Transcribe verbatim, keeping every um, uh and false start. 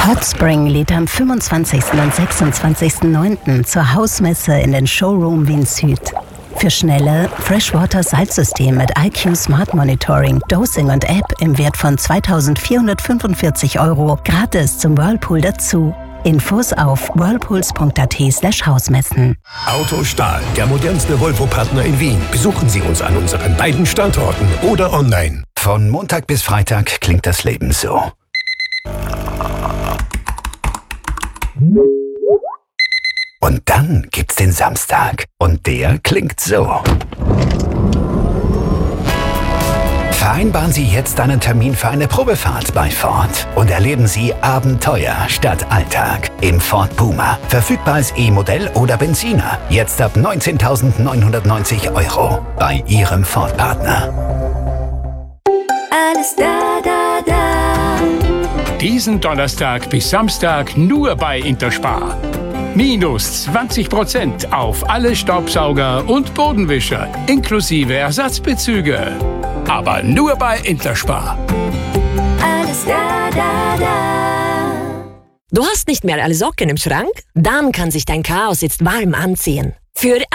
Hotspring lädt am fünfundzwanzigsten und sechsundzwanzigsten neunten zur Hausmesse in den Showroom Wien Süd. Für schnelle Freshwater-Salzsystem mit I Q Smart Monitoring, Dosing und App im Wert von zweitausendvierhundertfünfundvierzig Euro gratis zum Whirlpool dazu. Infos auf whirlpools.at slash Hausmessen. Autostahl, der modernste Volvo-Partner in Wien. Besuchen Sie uns an unseren beiden Standorten oder online. Von Montag bis Freitag klingt das Leben so. Und dann gibt's den Samstag. Und der klingt so. Vereinbaren Sie jetzt einen Termin für eine Probefahrt bei Ford und erleben Sie Abenteuer statt Alltag im Ford Puma. Verfügbar als E-Modell oder Benziner. Jetzt ab neunzehntausendneunhundertneunzig Euro bei Ihrem Ford-Partner. Alles da, da, da. Diesen Donnerstag bis Samstag nur bei Interspar. Minus zwanzig Prozent auf alle Staubsauger und Bodenwischer, inklusive Ersatzbezüge. Aber nur bei Interspar. Alles da, da, da. Du hast nicht mehr alle Socken im Schrank? Dann kann sich dein Chaos jetzt warm anziehen. Für